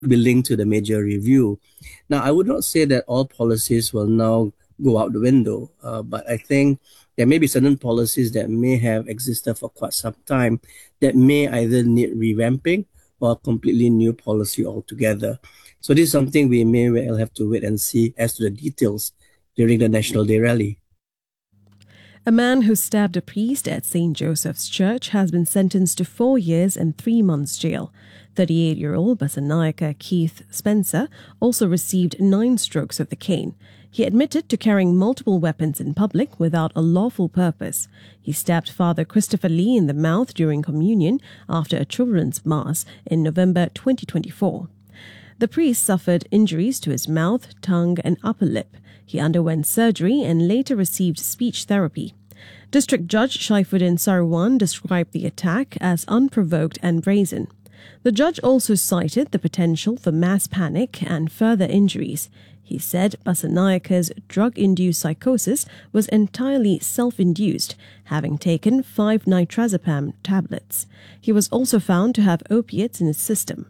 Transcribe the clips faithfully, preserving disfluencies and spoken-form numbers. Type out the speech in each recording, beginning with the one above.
be linked to the major review. Now, I would not say that all policies will now go out the window, uh, but I think there may be certain policies that may have existed for quite some time that may either need revamping or completely new policy altogether. So this is something we may well have to wait and see as to the details during the National Day rally. A man who stabbed a priest at Saint Joseph's Church has been sentenced to four years and three months jail. thirty-eight-year-old Basanayake Keith Spencer also received nine strokes of the cane. He admitted to carrying multiple weapons in public without a lawful purpose. He stabbed Father Christopher Lee in the mouth during communion after a children's mass in November twenty twenty-four. The priest suffered injuries to his mouth, tongue and upper lip. He underwent surgery and later received speech therapy. District Judge Shaifuddin Sarwan described the attack as unprovoked and brazen. The judge also cited the potential for mass panic and further injuries. He said Basanayake's drug-induced psychosis was entirely self-induced, having taken five nitrazepam tablets. He was also found to have opiates in his system.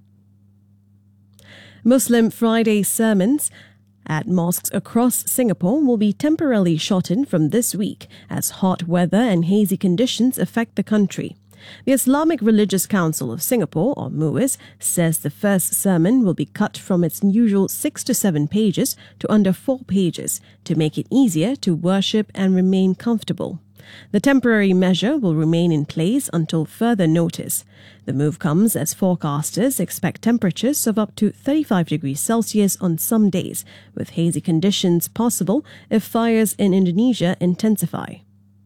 Muslim Friday sermons at mosques across Singapore will be temporarily shortened from this week as hot weather and hazy conditions affect the country. The Islamic Religious Council of Singapore, or MUIS, says the first sermon will be cut from its usual six to seven pages to under four pages to make it easier to worship and remain comfortable. The temporary measure will remain in place until further notice. The move comes as forecasters expect temperatures of up to thirty-five degrees Celsius on some days, with hazy conditions possible if fires in Indonesia intensify.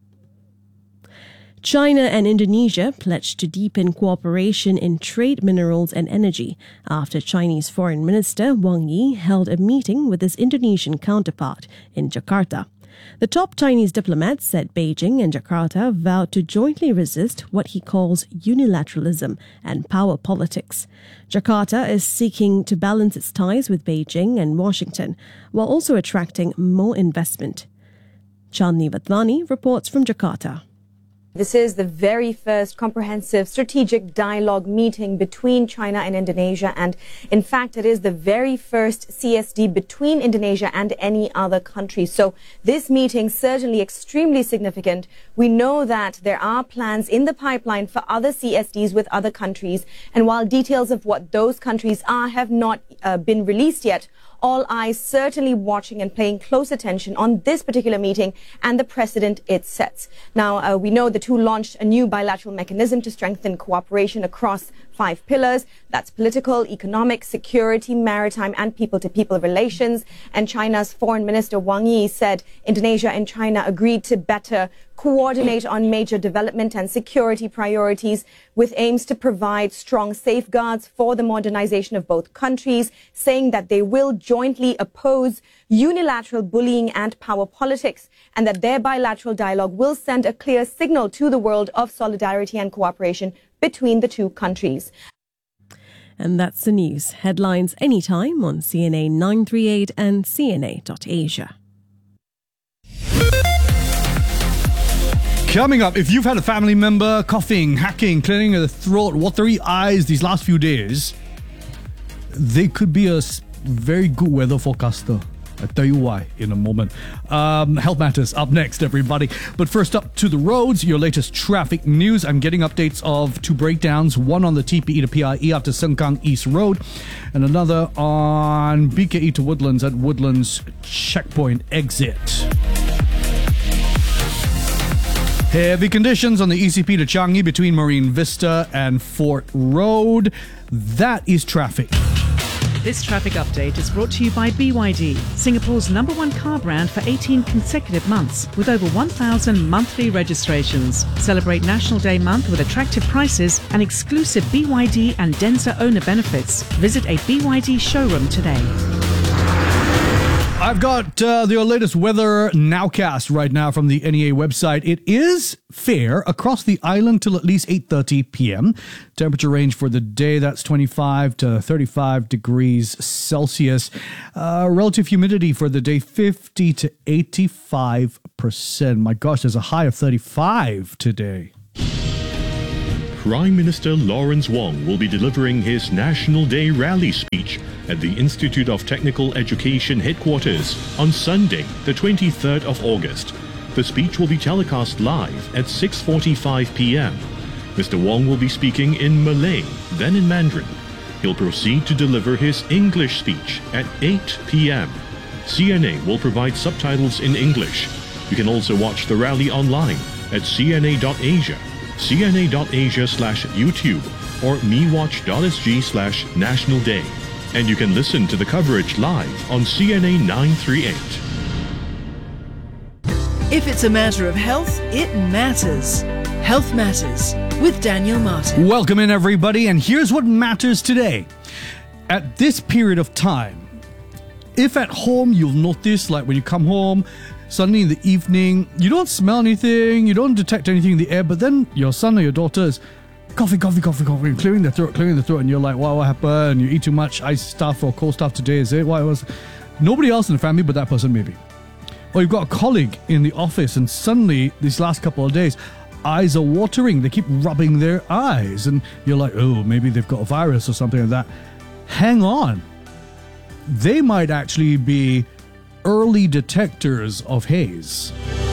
China and Indonesia pledged to deepen cooperation in trade, minerals and energy after Chinese Foreign Minister Wang Yi held a meeting with his Indonesian counterpart in Jakarta. The top Chinese diplomat said Beijing and Jakarta vowed to jointly resist what he calls unilateralism and power politics. Jakarta is seeking to balance its ties with Beijing and Washington, while also attracting more investment. Chandni Vatwani reports from Jakarta. This is the very first comprehensive strategic dialogue meeting between China and Indonesia, and in fact it is the very first C S D between Indonesia and any other country. So this meeting certainly extremely significant. We know that there are plans in the pipeline for other C S Ds with other countries, and while details of what those countries are have not uh, been released yet, all eyes certainly watching and paying close attention on this particular meeting and the precedent it sets. Now, uh, we know the two launched a new bilateral mechanism to strengthen cooperation across five pillars. That's political, economic, security, maritime and people-to-people relations. And China's Foreign Minister Wang Yi said Indonesia and China agreed to better coordinate on major development and security priorities with aims to provide strong safeguards for the modernization of both countries, saying that they will jointly oppose unilateral bullying and power politics, and that their bilateral dialogue will send a clear signal to the world of solidarity and cooperation between the two countries. And that's the news. Headlines anytime on C N A nine thirty-eight and C N A dot asia. Coming up, if you've had a family member coughing, hacking, clearing of the throat, watery eyes these last few days, they could be a very good weather forecaster. I'll tell you why in a moment. Um, Health Matters up next, everybody. But first up to the roads, your latest traffic news. I'm getting updates of two breakdowns, one on the T P E to P I E after Sengkang East Road, and another on B K E to Woodlands at Woodlands Checkpoint exit. Heavy conditions on the E C P to Changi between Marine Vista and Fort Road. That is traffic. This traffic update is brought to you by B Y D, Singapore's number one car brand for eighteen consecutive months, with over one thousand monthly registrations. Celebrate National Day month with attractive prices and exclusive B Y D and Denza owner benefits. Visit a B Y D showroom today. I've got uh, the latest weather nowcast right now from the N E A website. It is fair across the island till at least eight thirty p.m. Temperature range for the day, that's twenty-five to thirty-five degrees Celsius. Uh, relative humidity for the day, fifty to eighty-five percent. My gosh, there's a high of thirty-five today. Prime Minister Lawrence Wong will be delivering his National Day rally speech at the Institute of Technical Education headquarters on Sunday, the twenty-third of August. The speech will be telecast live at six forty-five p.m. Mister Wong will be speaking in Malay, then in Mandarin. He'll proceed to deliver his English speech at eight p.m. C N A will provide subtitles in English. You can also watch the rally online at c n a dot asia, c n a dot asia slash YouTube, or mewatch.sg slash National Day. And you can listen to the coverage live on C N A nine thirty-eight. If it's a matter of health, it matters. Health Matters with Daniel Martin. Welcome in, everybody, and here's what matters today. At this period of time, if at home you'll notice, like when you come home, suddenly in the evening, you don't smell anything, you don't detect anything in the air, but then your son or your daughter is coughing, coughing, coughing, coughing, clearing their throat, clearing their throat, and you're like, wow, what happened? You eat too much ice stuff or cold stuff today, is it? Why was nobody else in the family but that person maybe? Or you've got a colleague in the office and suddenly, these last couple of days, eyes are watering, they keep rubbing their eyes, and you're like, oh, maybe they've got a virus or something like that. Hang on. They might actually be early detectors of haze.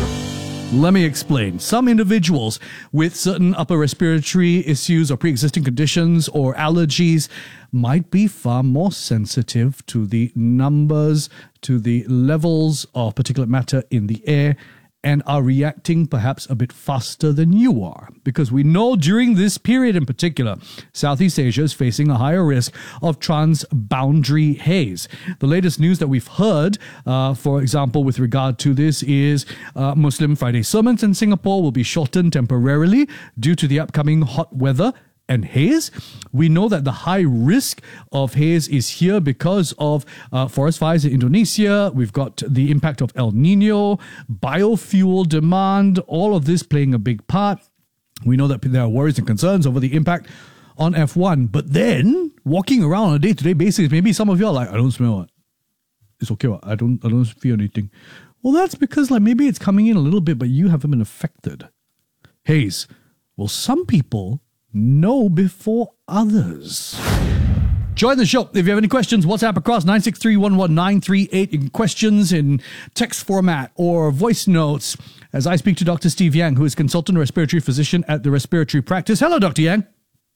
Let me explain. Some individuals with certain upper respiratory issues or pre-existing conditions or allergies might be far more sensitive to the numbers, to the levels of particulate matter in the air, and are reacting perhaps a bit faster than you are. Because we know during this period in particular, Southeast Asia is facing a higher risk of transboundary haze. The latest news that we've heard, uh, for example, with regard to this is uh, Muslim Friday sermons in Singapore will be shortened temporarily due to the upcoming hot weather and haze. We know that the high risk of haze is here because of uh, forest fires in Indonesia. We've got the impact of El Nino, biofuel demand, all of this playing a big part. We know that there are worries and concerns over the impact on F one. But then, walking around on a day-to-day basis, maybe some of you are like, I don't smell it. It's okay, what? I don't, I don't feel anything. Well, that's because like maybe it's coming in a little bit, but you haven't been affected. Haze. Well, some people know before others. Join the show. If you have any questions, WhatsApp across nine six three, one one nine three eight in questions in text format or voice notes as I speak to Doctor Steve Yang, who is consultant respiratory physician at the Respiratory Practice. Hello, Doctor Yang.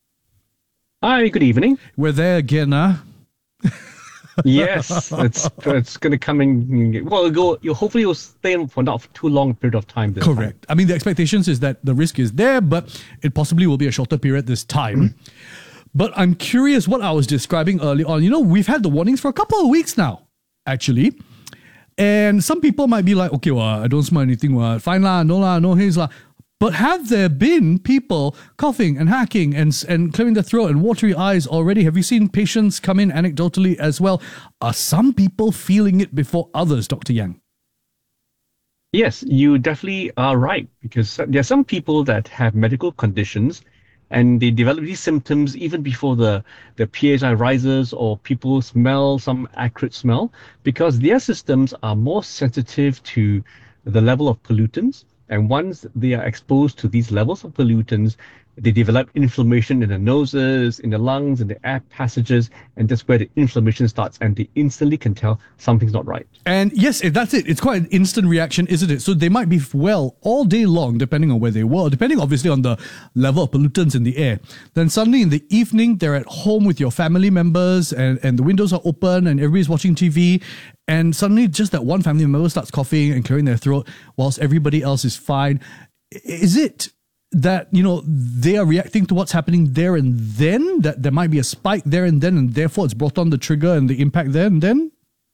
Hi, good evening. We're there again, huh? Yes, it's it's going to come in. Well, it'll go. You hopefully you'll stay in for not too long a period of time. This Correct. Time. I mean, the expectations is that the risk is there, but it possibly will be a shorter period this time. But I'm curious what I was describing early on. You know, we've had the warnings for a couple of weeks now, actually. And some people might be like, okay, well, I don't smell anything. Well, fine lah, no lah, no haze lah. But have there been people coughing and hacking and and clearing their throat and watery eyes already? Have you seen patients come in anecdotally as well? Are some people feeling it before others, Doctor Yang? Yes, you definitely are right, because there are some people that have medical conditions and they develop these symptoms even before the, the P H I rises or people smell some acrid smell, because their systems are more sensitive to the level of pollutants. And once they are exposed to these levels of pollutants, they develop inflammation in the noses, in the lungs, in the air passages, and that's where the inflammation starts, and they instantly can tell something's not right. And yes, that's it. It's quite an instant reaction, isn't it? So they might be well all day long, depending on where they were, depending obviously on the level of pollutants in the air. Then suddenly in the evening, they're at home with your family members, and, and the windows are open, and everybody's watching T V, and suddenly just that one family member starts coughing and clearing their throat whilst everybody else is fine. Is it that, you know, they are reacting to what's happening there and then, that there might be a spike there and then, and therefore it's brought on the trigger and the impact there and then?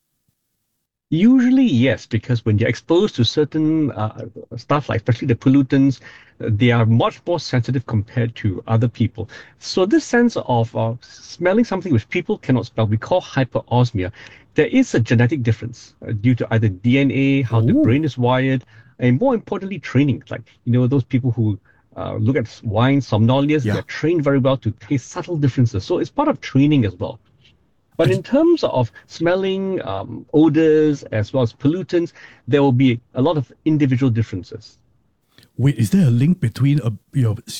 Usually, yes, because when you're exposed to certain uh, stuff, like especially the pollutants, they are much more sensitive compared to other people. So this sense of uh, smelling something which people cannot smell, we call hyperosmia. There is a genetic difference uh, due to either D N A, how Ooh. the brain is wired, and more importantly, training. Like, you know, those people who uh, look at wine sommeliers, yeah. they're trained very well to taste subtle differences. So it's part of training as well. But in terms of smelling um, odors as well as pollutants, there will be a lot of individual differences. Wait, is there a link between a, you know,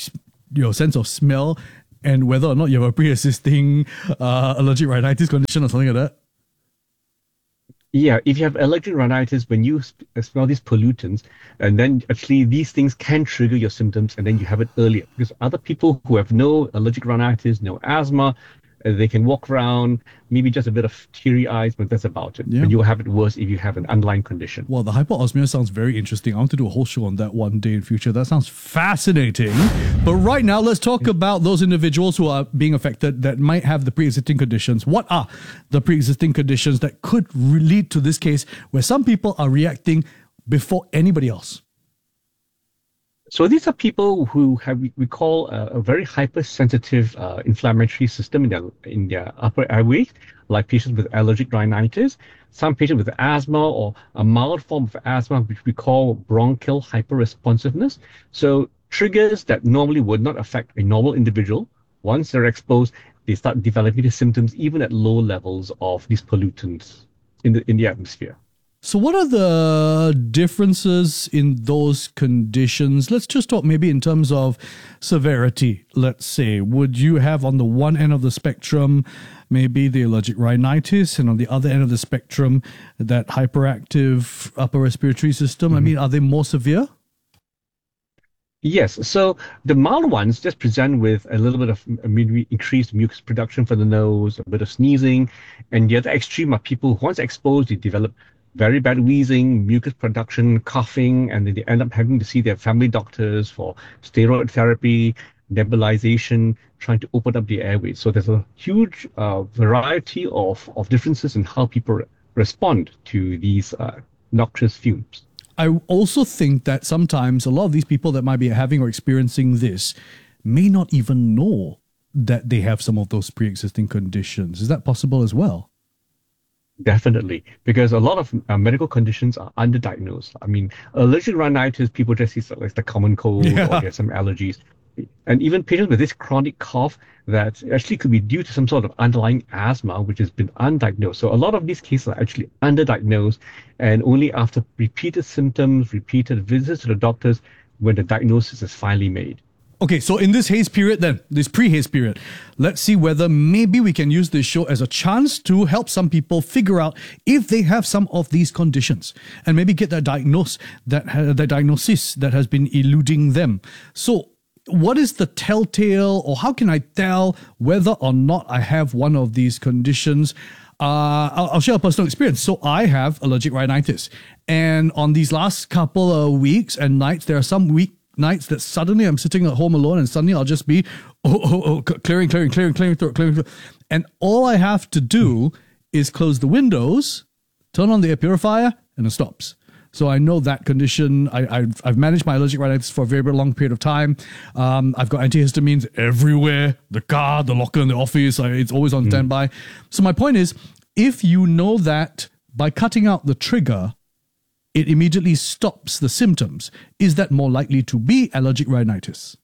your sense of smell and whether or not you have a pre-existing uh, allergic rhinitis condition or something like that? Yeah, if you have allergic rhinitis, when you sp- smell these pollutants, and then actually these things can trigger your symptoms, and then you have it earlier. Because other people who have no allergic rhinitis, no asthma, uh, they can walk around, maybe just a bit of teary eyes, but that's about it. Yeah. But you'll have it worse if you have an underlying condition. Well, the hyperosmia sounds very interesting. I want to do a whole show on that one day in future. That sounds fascinating. But right now, let's talk about those individuals who are being affected that might have the pre-existing conditions. What are the pre-existing conditions that could re- lead to this case where some people are reacting before anybody else? So these are people who have, we call a, a very hypersensitive uh, inflammatory system in their in their upper airway, like patients with allergic rhinitis, some patients with asthma or a mild form of asthma, which we call bronchial hyperresponsiveness. So triggers that normally would not affect a normal individual, once they're exposed, they start developing the symptoms even at low levels of these pollutants in the in the atmosphere. So what are the differences in those conditions? Let's just talk maybe in terms of severity, let's say. Would you have on the one end of the spectrum maybe the allergic rhinitis, and on the other end of the spectrum that hyperactive upper respiratory system? Mm-hmm. I mean, are they more severe? Yes, so the mild ones just present with a little bit of maybe increased mucus production for the nose, a bit of sneezing, and the other extreme are people who once exposed, they develop very bad wheezing, mucus production, coughing, and then they end up having to see their family doctors for steroid therapy, nebulization, trying to open up the airways. So there's a huge uh, variety of, of differences in how people re- respond to these uh, noxious fumes. I also think that sometimes a lot of these people that might be having or experiencing this may not even know that they have some of those pre-existing conditions. Is that possible as well? Definitely, because a lot of uh, medical conditions are underdiagnosed. I mean, allergic rhinitis, people just see like the common cold Yeah. or get some allergies. And even patients with this chronic cough that actually could be due to some sort of underlying asthma, which has been undiagnosed. So a lot of these cases are actually underdiagnosed, and only after repeated symptoms, repeated visits to the doctors, when the diagnosis is finally made. Okay, so in this haze period then, this pre-haze period, let's see whether maybe we can use this show as a chance to help some people figure out if they have some of these conditions and maybe get that diagnose, that ha- the diagnosis that has been eluding them. So what is the telltale, or how can I tell whether or not I have one of these conditions? Uh, I'll, I'll share a personal experience. So I have allergic rhinitis, and on these last couple of weeks and nights, there are some week nights that suddenly I'm sitting at home alone and suddenly I'll just be oh, oh, oh, clearing, clearing, clearing, clearing throat, clearing throat. And all I have to do is close the windows, turn on the air purifier, and it stops. So I know that condition. I, I've, I've managed my allergic rhinitis for a very, very long period of time. Um, I've got antihistamines everywhere, the car, the locker in the office. I, it's always on standby. So my point is, if you know that by cutting out the trigger, it immediately stops the symptoms, is that more likely to be allergic rhinitis?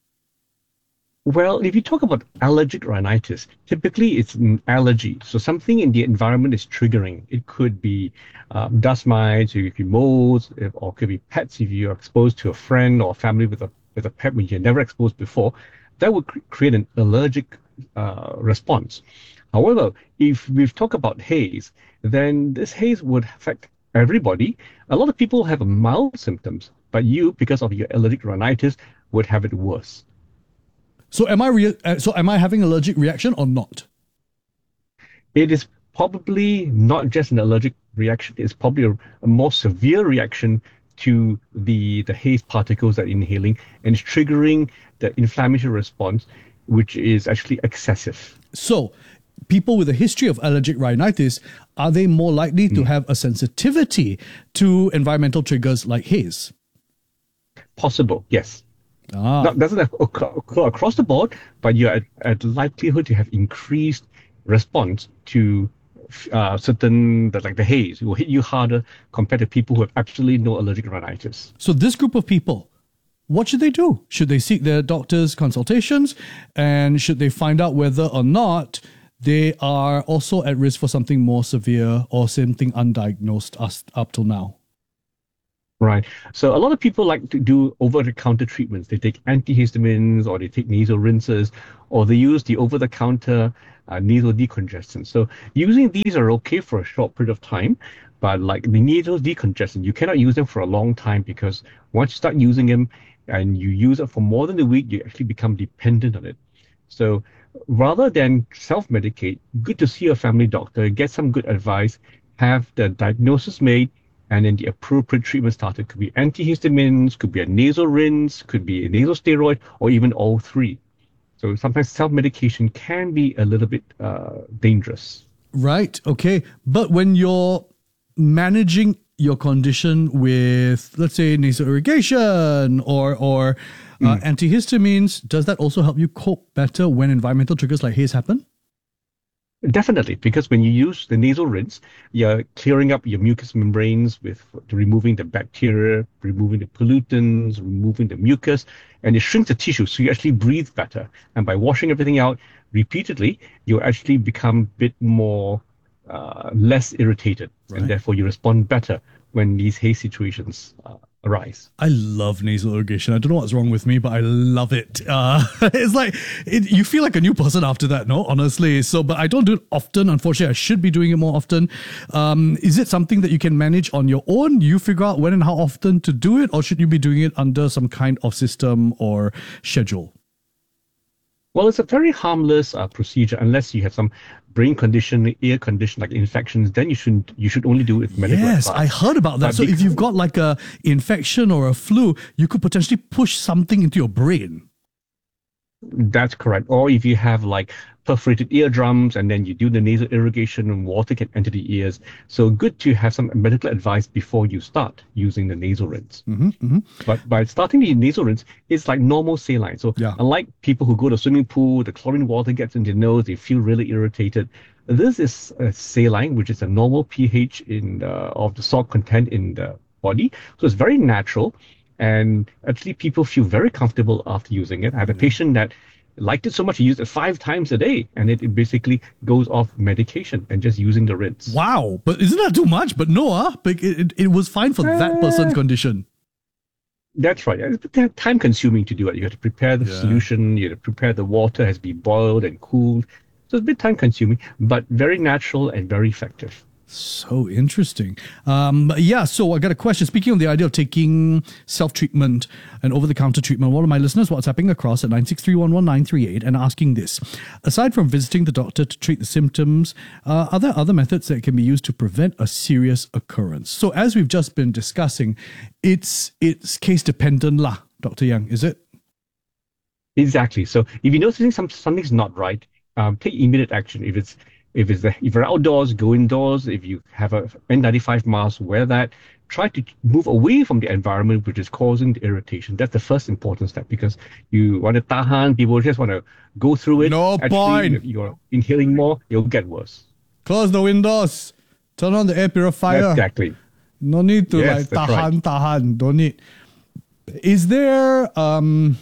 Well, if you talk about allergic rhinitis, typically it's an allergy. So something in the environment is triggering. It could be um, dust mites, it could be molds, if, or it could be pets if you're exposed to a friend or family with a with a pet when you're never exposed before. That would cr- create an allergic uh, response. However, if we've talked about haze, then this haze would affect everybody. A lot of people have mild symptoms, but you, because of your allergic rhinitis, would have it worse. So am I re- uh, so am I having allergic reaction or not? It is probably not just an allergic reaction. It's probably a, a more severe reaction to the, the haze particles that you're inhaling, and it's triggering the inflammatory response, which is actually excessive. So people with a history of allergic rhinitis, are they more likely to have a sensitivity to environmental triggers like haze? Possible, yes. Ah. Not, doesn't occur, occur across the board, but you're at, at likelihood to have increased response to uh, certain, like the haze. It will hit you harder compared to people who have absolutely no allergic rhinitis. So this group of people, what should they do? Should they seek their doctor's consultations, and should they find out whether or not they are also at risk for something more severe or something undiagnosed us up till now? Right. So a lot of people like to do over-the-counter treatments. They take antihistamines or they take nasal rinses or they use the over-the-counter uh, nasal decongestant. So using these are okay for a short period of time, but like the nasal decongestant, you cannot use them for a long time because once you start using them and you use it for more than a week, you actually become dependent on it. So rather than self-medicate, good to see a family doctor, get some good advice, have the diagnosis made, and then the appropriate treatment started. Could be antihistamines, could be a nasal rinse, could be a nasal steroid, or even all three. So sometimes self-medication can be a little bit uh, dangerous. Right. Okay. But when you're managing your condition with, let's say, nasal irrigation or or uh, mm. antihistamines, does that also help you cope better when environmental triggers like haze happen? Definitely, because when you use the nasal rinse, you're clearing up your mucous membranes with removing the bacteria, removing the pollutants, removing the mucus, and it shrinks the tissue, so you actually breathe better. And by washing everything out repeatedly, you actually become a bit more, uh, less irritated, right. And therefore you respond better when these haze situations uh, arise. I love nasal irrigation. I don't know what's wrong with me, but I love it. Uh, it's like, it, you feel like a new person after that, no? Honestly. So, but I don't do it often. Unfortunately, I should be doing it more often. Um, is it something that you can manage on your own? You figure out when and how often to do it, or should you be doing it under some kind of system or schedule? Well, it's a very harmless uh, procedure unless you have some brain condition, ear condition like infections. Then you should you should only do it with medical Yes, advice. I heard about that. But so if you've got like a infection or a flu, you could potentially push something into your brain. That's correct. Or if you have like perforated eardrums and then you do the nasal irrigation and water can enter the ears. So good to have some medical advice before you start using the nasal rinse. Mm-hmm, mm-hmm. But by starting the nasal rinse, it's like normal saline. So yeah. Unlike people who go to a swimming pool, the chlorine water gets in their nose, they feel really irritated. This is a saline, which is a normal pH in the, of the salt content in the body. So it's very natural. And actually, people feel very comfortable after using it. I have a patient that liked it so much, he used it five times a day, and it, it basically goes off medication and just using the rinse. Wow, but isn't that too much? But no, uh, but it, it, it was fine for uh, that person's condition. That's right. It's time consuming to do it. You have to prepare the yeah. solution, you have to prepare the water, has to be boiled and cooled. So it's a bit time consuming, but very natural and very effective. So interesting. Um, yeah, so I got a question. Speaking of the idea of taking self-treatment and over-the-counter treatment, one of my listeners WhatsApping across at nine six three one one nine three eight and asking this. Aside from visiting the doctor to treat the symptoms, uh, are there other methods that can be used to prevent a serious occurrence? So as we've just been discussing, it's it's case-dependent lah, Doctor Yang, is it? Exactly. So if you notice some, something's not right, um, take immediate action. If it's If it's the, if you're outdoors, go indoors. If you have a N ninety-five mask, wear that. Try to move away from the environment which is causing the irritation. That's the first important step because you want to tahan, people just want to go through it. No Actually, point. If you're inhaling more, you'll get worse. Close the windows. Turn on the air purifier. Exactly. No need to yes, like tahan, right. tahan. Don't need. Is there um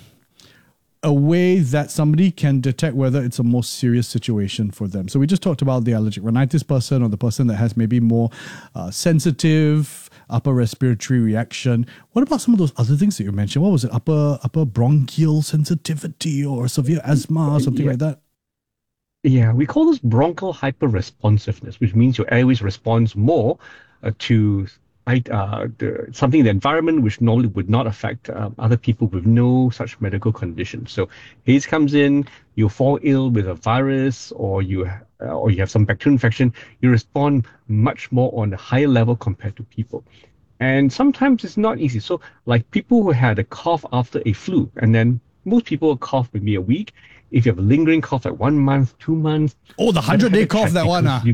a way that somebody can detect whether it's a more serious situation for them? So we just talked about the allergic rhinitis person or the person that has maybe more uh, sensitive upper respiratory reaction. What about some of those other things that you mentioned? What was it? Upper upper bronchial sensitivity or severe asthma or something yeah. like that? Yeah, we call this bronchial hyperresponsiveness, which means your airways responds more uh, to Uh, the, something in the environment which normally would not affect um, other people with no such medical condition. So haze comes in, you fall ill with a virus or you uh, or you have some bacterial infection, you respond much more on a higher level compared to people. And sometimes it's not easy. So like people who had a cough after a flu, and then most people cough maybe a week. If you have a lingering cough like one month, two months. Oh, the hundred-day cough, that one. Ah. You,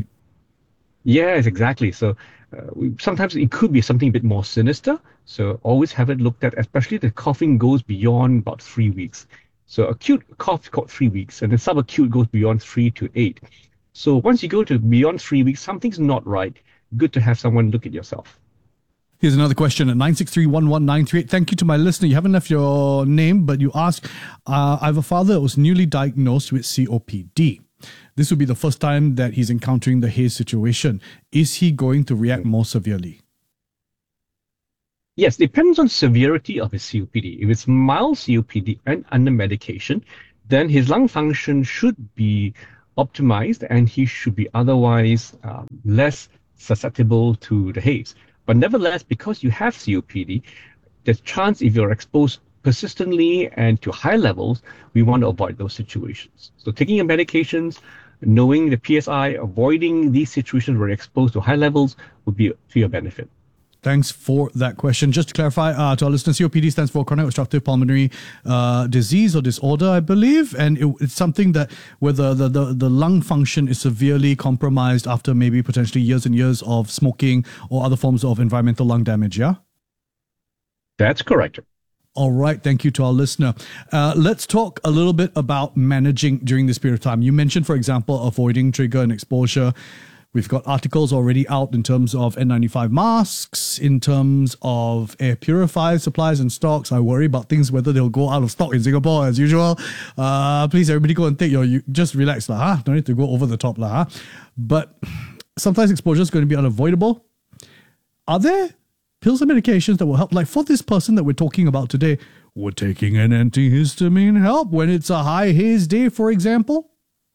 yes, exactly. So Uh, we, sometimes it could be something a bit more sinister, so always have it looked at, especially if the coughing goes beyond about three weeks. So acute cough got three weeks, and then subacute goes beyond three to eight. So once you go to beyond three weeks, something's not right. Good to have someone look at yourself. Here's another question at nine six three one one nine three eight. Thank you to my listener. You haven't left your name, but you ask, uh, I have a father who was newly diagnosed with C O P D. This would be the first time that he's encountering the haze situation. Is he going to react more severely? Yes, depends on severity of his C O P D. If it's mild C O P D and under medication, then his lung function should be optimized and he should be otherwise um, less susceptible to the haze. But nevertheless, because you have C O P D, there's chance if you're exposed persistently and to high levels, we want to avoid those situations. So taking your medications, knowing the P S I, avoiding these situations where you're exposed to high levels would be to your benefit. Thanks for that question. Just to clarify uh, to our listeners, C O P D stands for chronic obstructive pulmonary uh, disease or disorder, I believe. And it, it's something that where the, the, the, the lung function is severely compromised after maybe potentially years and years of smoking or other forms of environmental lung damage, yeah? That's correct. All right. Thank you to our listener. Uh, let's talk a little bit about managing during this period of time. You mentioned, for example, avoiding trigger and exposure. We've got articles already out in terms of N ninety-five masks, in terms of air purifier supplies and stocks. I worry about things, whether they'll go out of stock in Singapore as usual. Uh, please, everybody go and take your, you just relax lah, huh? Don't need to go over the top lah, huh? But sometimes exposure is going to be unavoidable. Are there pills and medications that will help? Like for this person that we're talking about today, would taking an antihistamine help when it's a high haze day, for example?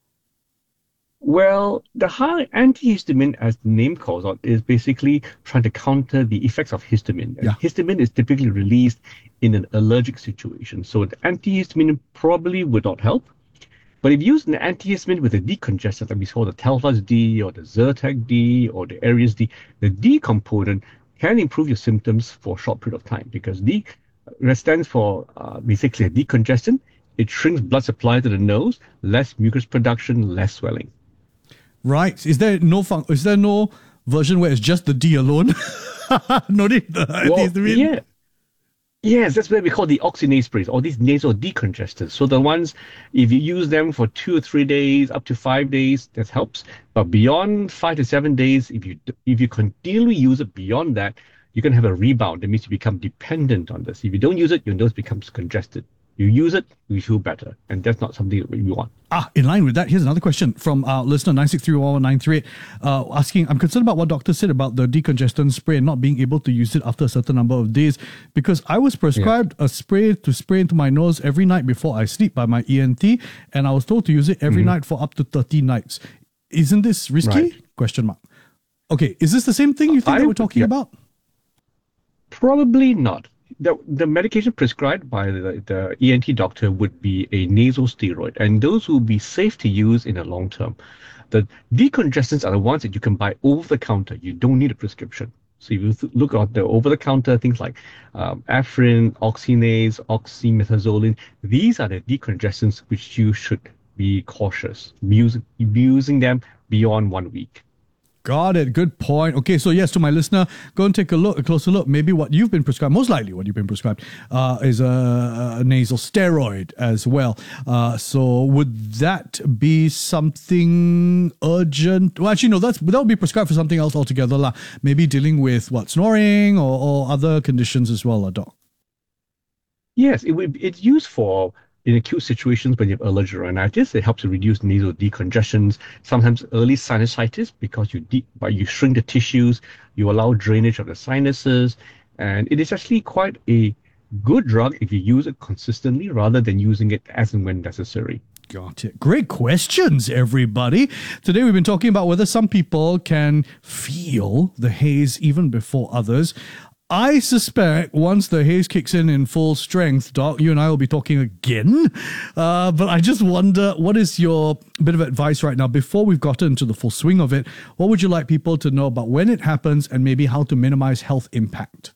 Well, the high antihistamine, as the name calls out, is basically trying to counter the effects of histamine. And Yeah. histamine is typically released in an allergic situation. So the antihistamine probably would not help. But if you use an antihistamine with a decongestant, like we saw the Telfast D or the Zyrtec D or the Aries D, the D component can improve your symptoms for a short period of time because D stands for uh, basically a decongestant. It shrinks blood supply to the nose, less mucus production, less swelling. Right. Is there no fun- Is there no version where it's just the D alone? No need the Well, antihistamine? yeah. Yes, that's what we call the oxynase sprays, or these nasal decongestants. So the ones, if you use them for two or three days, up to five days, that helps. But beyond five to seven days, if you if you continually use it beyond that, you can have a rebound. That means you become dependent on this. If you don't use it, your nose becomes congested. You use it, you feel better, and that's not something that we want. Ah, in line with that, here's another question from our listener nine six three one one nine three eight, uh, asking, I'm concerned about what doctor said about the decongestant spray and not being able to use it after a certain number of days because I was prescribed yeah. a spray to spray into my nose every night before I sleep by my E N T, and I was told to use it every mm-hmm. night for up to thirty nights. Isn't this risky? Right. Question mark. Okay, is this the same thing you think I, that we're talking yeah. about? Probably not. The, the medication prescribed by the, the E N T doctor would be a nasal steroid, and those will be safe to use in the long term. The decongestants are the ones that you can buy over the counter. You don't need a prescription. So if you th- look at the over the counter things like um, Afrin, Oxynase, oxymetazoline, these are the decongestants which you should be cautious using, using them beyond one week. Got it. Good point. Okay, so yes, to my listener, go and take a look, a closer look. Maybe what you've been prescribed, most likely what you've been prescribed, uh, is a, a nasal steroid as well. Uh, so would that be something urgent? Well, actually, no, that's that would be prescribed for something else altogether, lah. Maybe dealing with what snoring or, or other conditions as well, uh, doc. Yes, it would. It's used for in acute situations when you have allergic rhinitis. It helps to reduce nasal decongestions, sometimes early sinusitis because you de- but you shrink the tissues, you allow drainage of the sinuses, and it is actually quite a good drug if you use it consistently rather than using it as and when necessary. Got it. Great questions, everybody. Today we've been talking about whether some people can feel the haze even before others. I suspect once the haze kicks in in full strength, Doc, you and I will be talking again. Uh, but I just wonder, what is your bit of advice right now before we've gotten into the full swing of it? What would you like people to know about when it happens and maybe how to minimize health impact?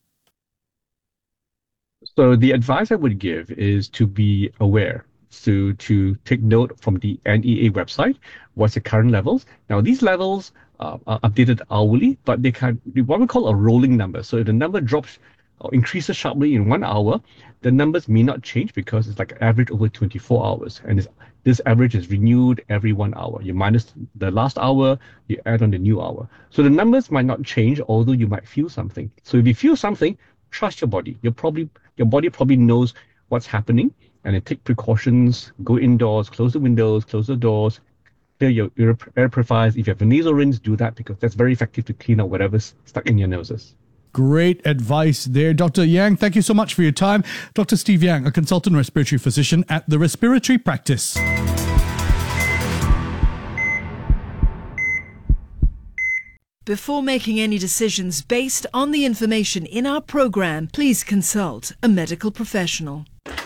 So the advice I would give is to be aware. So to take note from the N E A website, what's the current levels. Now these levels uh, are updated hourly, but they can be what we call a rolling number. So if the number drops or increases sharply in one hour, the numbers may not change because it's like average over twenty-four hours. And this, this average is renewed every one hour. You minus the last hour, you add on the new hour. So the numbers might not change, although you might feel something. So if you feel something, trust your body. You're probably, your body probably knows what's happening. And then take precautions, go indoors, close the windows, close the doors, clear your air, air purifiers. If you have a nasal rinse, do that because that's very effective to clean out whatever's stuck in your noses. Great advice there. Doctor Yang, thank you so much for your time. Doctor Steve Yang, a consultant respiratory physician at the Respiratory Practice. Before making any decisions based on the information in our program, please consult a medical professional.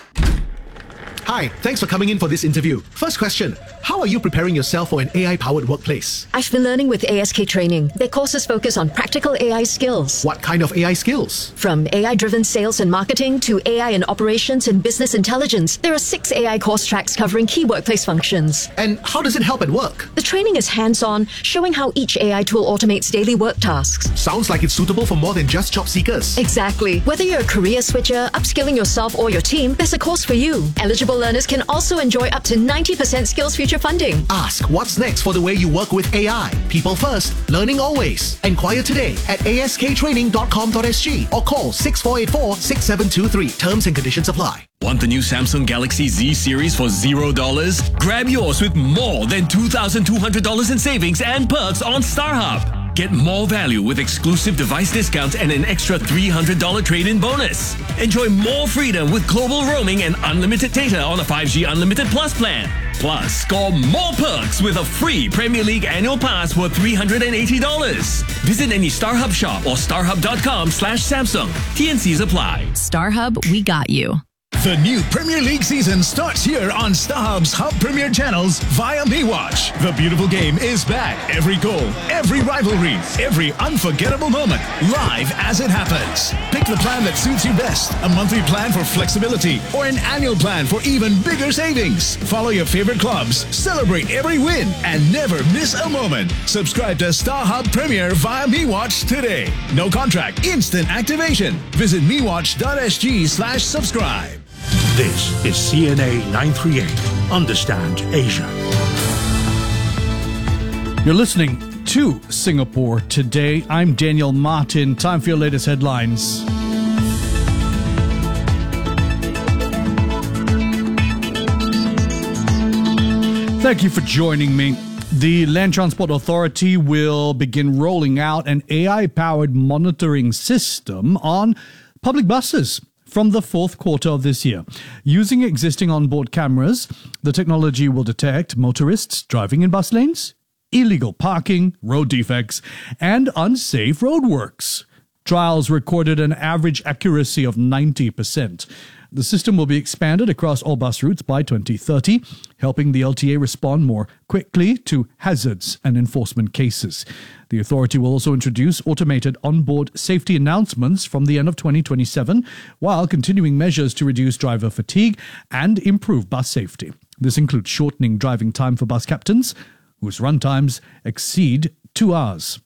Hi, thanks for coming in for this interview. First question, how are you preparing yourself for an A I-powered workplace? I've been learning with A S K Training. Their courses focus on practical A I skills. What kind of A I skills? From A I-driven sales and marketing to A I in operations and business intelligence, there are six A I course tracks covering key workplace functions. And how does it help at work? The training is hands-on, showing how each A I tool automates daily work tasks. Sounds like it's suitable for more than just job seekers. Exactly. Whether you're a career switcher, upskilling yourself or your team, there's a course for you. Eligible learners can also enjoy up to ninety percent Skills Future funding. Ask what's next for the way you work with A I. People first, learning always. Enquire today at a s k training dot com dot s g or call six four eight four, six seven two three. Terms and conditions apply. Want the new Samsung Galaxy Z series for zero dollars? Grab yours with more than two thousand two hundred dollars in savings and perks on StarHub. Get more value with exclusive device discounts and an extra three hundred dollars trade-in bonus. Enjoy more freedom with global roaming and unlimited data on a five G Unlimited Plus plan. Plus, score more perks with a free Premier League annual pass worth three hundred eighty dollars. Visit any StarHub shop or starhub dot com slash Samsung. T N Cs apply. StarHub, we got you. The new Premier League season starts here on StarHub's Hub Premier channels via MeWatch. The beautiful game is back. Every goal, every rivalry, every unforgettable moment, live as it happens. Pick the plan that suits you best. A monthly plan for flexibility or an annual plan for even bigger savings. Follow your favorite clubs, celebrate every win, and never miss a moment. Subscribe to StarHub Premier via MeWatch today. No contract, instant activation. Visit mewatch dot s g slash subscribe. This is C N A nine thirty-eight. Understand Asia. You're listening to Singapore Today. I'm Daniel Martin. Time for your latest headlines. Thank you for joining me. The Land Transport Authority will begin rolling out an A I-powered monitoring system on public buses from the fourth quarter of this year. Using existing onboard cameras, the technology will detect motorists driving in bus lanes, illegal parking, road defects, and unsafe roadworks. Trials recorded an average accuracy of ninety percent. The system will be expanded across all bus routes by twenty thirty, helping the L T A respond more quickly to hazards and enforcement cases. The authority will also introduce automated onboard safety announcements from the end of twenty twenty-seven, while continuing measures to reduce driver fatigue and improve bus safety. This includes shortening driving time for bus captains, whose run times exceed two hours.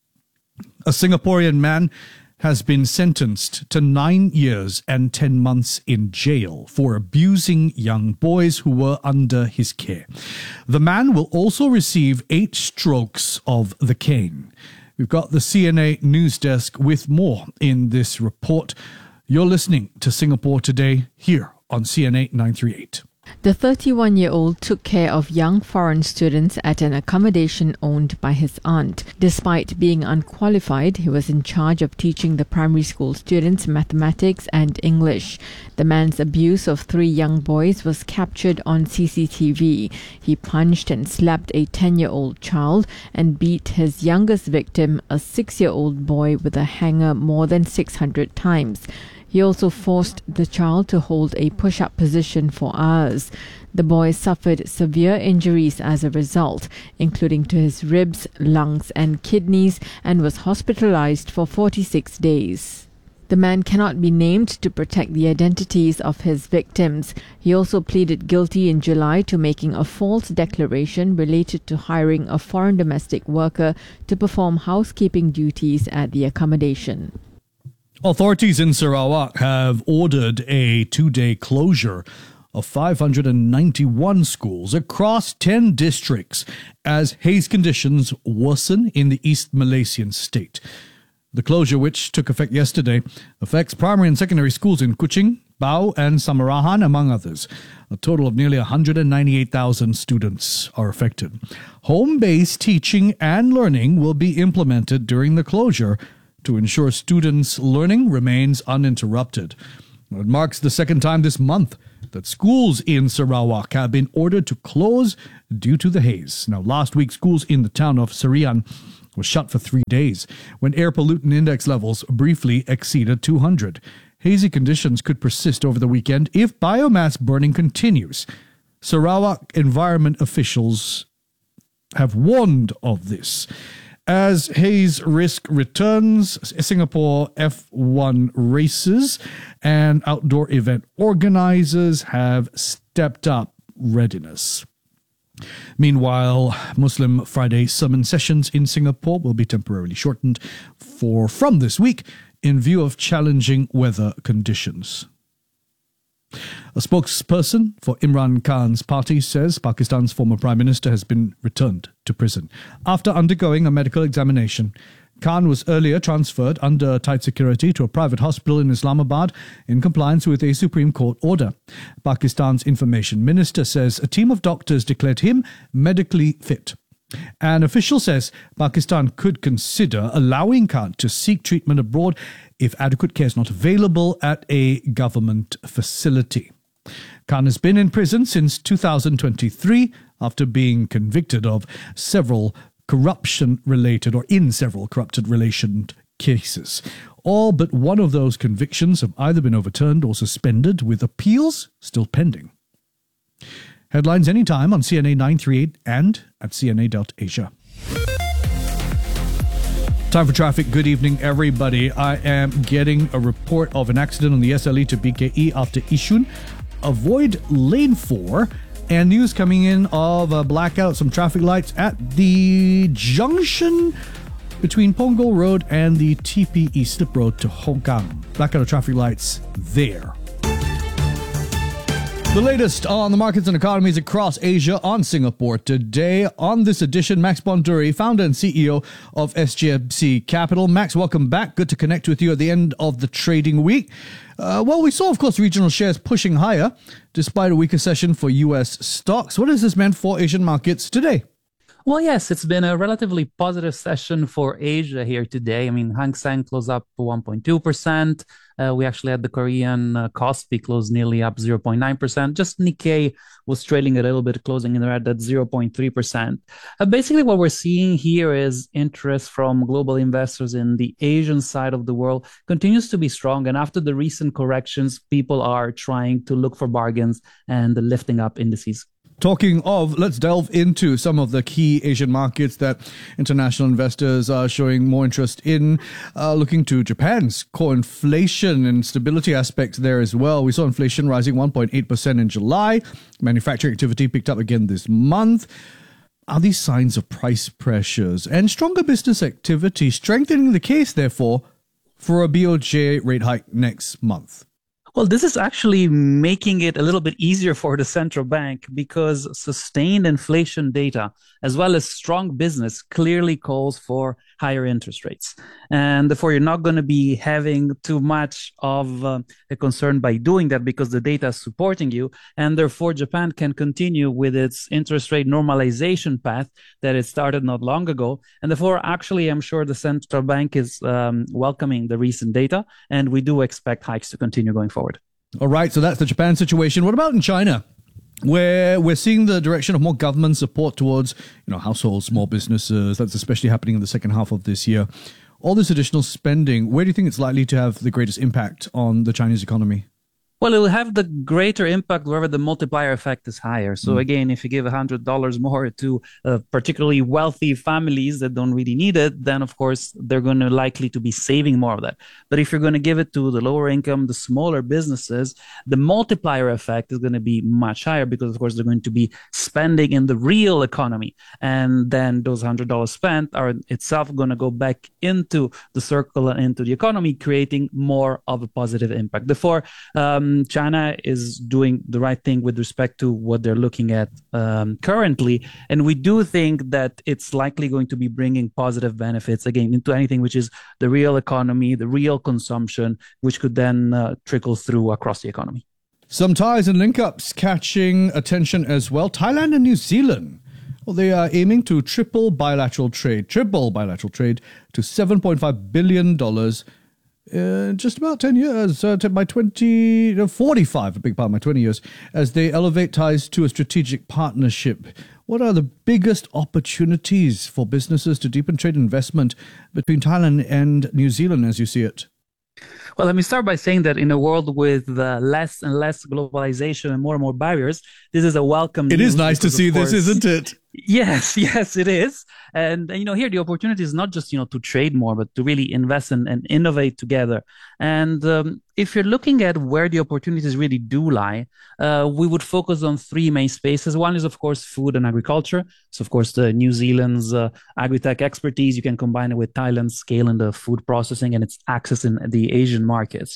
A Singaporean man has been sentenced to nine years and ten months in jail for abusing young boys who were under his care. The man will also receive eight strokes of the cane. We've got the C N A News Desk with more in this report. You're listening to Singapore Today here on C N A nine thirty-eight. The thirty-one-year-old took care of young foreign students at an accommodation owned by his aunt. Despite being unqualified, he was in charge of teaching the primary school students mathematics and English. The man's abuse of three young boys was captured on C C T V. He punched and slapped a ten-year-old child and beat his youngest victim, a six-year-old boy, with a hanger more than six hundred times. He also forced the child to hold a push-up position for hours. The boy suffered severe injuries as a result, including to his ribs, lungs and kidneys, and was hospitalized for forty-six days. The man cannot be named to protect the identities of his victims. He also pleaded guilty in July to making a false declaration related to hiring a foreign domestic worker to perform housekeeping duties at the accommodation. Authorities in Sarawak have ordered a two-day closure of five hundred ninety-one schools across ten districts as haze conditions worsen in the East Malaysian state. The closure, which took effect yesterday, affects primary and secondary schools in Kuching, Bau and Samarahan, among others. A total of nearly one hundred ninety-eight thousand students are affected. Home-based teaching and learning will be implemented during the closure to ensure students' learning remains uninterrupted. It marks the second time this month that schools in Sarawak have been ordered to close due to the haze. Now, last week, schools in the town of Serian were shut for three days when air pollutant index levels briefly exceeded two hundred. Hazy conditions could persist over the weekend if biomass burning continues. Sarawak environment officials have warned of this. As haze risk returns, Singapore F one races and outdoor event organizers have stepped up readiness. Meanwhile, Muslim Friday sermon sessions in Singapore will be temporarily shortened for from this week in view of challenging weather conditions. A spokesperson for Imran Khan's party says Pakistan's former Prime Minister has been returned to prison. After undergoing a medical examination, Khan was earlier transferred under tight security to a private hospital in Islamabad in compliance with a Supreme Court order. Pakistan's information minister says a team of doctors declared him medically fit. An official says Pakistan could consider allowing Khan to seek treatment abroad if adequate care is not available at a government facility. Khan has been in prison since two thousand twenty-three after being convicted of several corruption-related or in several corrupted-related cases. All but one of those convictions have either been overturned or suspended, with appeals still pending. Headlines anytime on C N A nine thirty-eight and at C N A dot Asia. Time for traffic. Good evening, everybody. I am getting a report of an accident on the S L E to B K E after Yishun. Avoid lane four. And news coming in of a blackout, some traffic lights at the junction between Punggol Road and the T P E Slip Road to Hong Kong. Blackout of traffic lights there. The latest on the markets and economies across Asia on Singapore today. On this edition, Max Bonduri, founder and C E O of S G M C Capital. Max, welcome back. Good to connect with you at the end of the trading week. Uh, well, we saw, of course, regional shares pushing higher despite a weaker session for U S stocks. What has this meant for Asian markets today? Well, yes, it's been a relatively positive session for Asia here today. I mean, Hang Seng closed up one point two percent. Uh, we actually had the Korean uh, Kospi close nearly up zero point nine percent. Just Nikkei was trailing a little bit, closing in the red at zero point three percent. Uh, basically, what we're seeing here is interest from global investors in the Asian side of the world continues to be strong. And after the recent corrections, people are trying to look for bargains and lifting up indices. Talking of, let's delve into some of the key Asian markets that international investors are showing more interest in. Uh, looking to Japan's core inflation and stability aspects there as well. We saw inflation rising one point eight percent in July. Manufacturing activity picked up again this month. Are these signs of price pressures and stronger business activity strengthening the case, therefore, for a B O J rate hike next month? Well, this is actually making it a little bit easier for the central bank because sustained inflation data, as well as strong business, clearly calls for higher interest rates. And therefore, you're not going to be having too much of uh, a concern by doing that because the data is supporting you. And therefore, Japan can continue with its interest rate normalization path that it started not long ago. And therefore, actually, I'm sure the central bank is um, welcoming the recent data, and we do expect hikes to continue going forward. All right, so that's the Japan situation. What about in China, where we're seeing the direction of more government support towards, you know, households, small businesses? That's especially happening in the second half of this year. All this additional spending, where do you think it's likely to have the greatest impact on the Chinese economy? Well, it will have the greater impact wherever the multiplier effect is higher. So mm. again, if you give one hundred dollars more to uh, particularly wealthy families that don't really need it, then of course they're going to likely to be saving more of that. But if you're going to give it to the lower income, the smaller businesses, the multiplier effect is going to be much higher because of course they're going to be spending in the real economy. And then those one hundred dollars spent are itself going to go back into the circle and into the economy, creating more of a positive impact. Therefore, um, China is doing the right thing with respect to what they're looking at um, currently. And we do think that it's likely going to be bringing positive benefits, again, into anything which is the real economy, the real consumption, which could then uh, trickle through across the economy. Some ties and link-ups catching attention as well. Thailand and New Zealand Well, they are aiming to triple bilateral trade, triple bilateral trade to seven point five billion dollars in just about ten years, uh, by twenty forty-five, a big part of my twenty years, as they elevate ties to a strategic partnership. What are the biggest opportunities for businesses to deepen trade investment between Thailand and New Zealand as you see it? Well, let me start by saying that in a world with uh, less and less globalization and more and more barriers, this is a welcome. It is nice to see this, isn't it? Yes, yes, it is. And, and, you know, here the opportunity is not just, you know, to trade more, but to really invest and, and innovate together. And um, if you're looking at where the opportunities really do lie, uh, we would focus on three main spaces. One is, of course, food and agriculture. So, of course, the New Zealand's uh, agri-tech expertise, you can combine it with Thailand's scale in the food processing and its access in the Asian markets.